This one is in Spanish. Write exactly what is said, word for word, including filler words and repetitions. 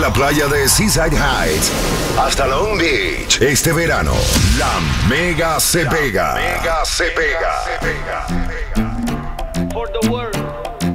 la playa de Seaside Heights hasta Long Beach. Este verano, la Mega se pega. Mega se pega. Se pega.